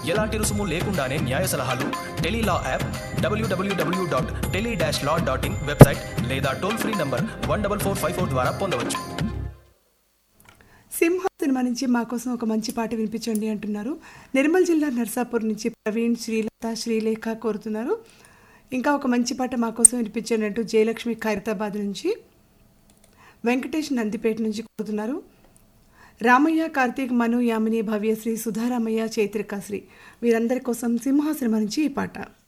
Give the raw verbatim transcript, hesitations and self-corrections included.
ఎలాంటి రుసుము లేకుండానే న్యాయ సలహాలు Tele-Law app, WWW dot tele dash law dot in website లేదా toll free number one double four five four ద్వారా పొందవచ్చు. సింహ సినిమా నుంచి మా కోసం ఒక మంచి పాట వినిపించండి అంటున్నారు. నిర్మల్ జిల్లా నర్సాపూర్ నుంచి ప్రవీణ్, శ్రీలత, శ్రీలేఖ కోరుతున్నారు. ఇంకా ఒక మంచి పాట మా కోసం వినిపించండి అంటూ జయలక్ష్మి ఖైరతాబాద్ నుంచి, వెంకటేష్ నందిపేట నుంచి కోరుతున్నారు. రామయ్య, కార్తీక్, మను, యామిని, భవ్యశ్రీ, సుధారామయ్య, చైత్రికాశ్రీ వీరందరి కోసం సింహాసనం నుంచి ఈ పాట.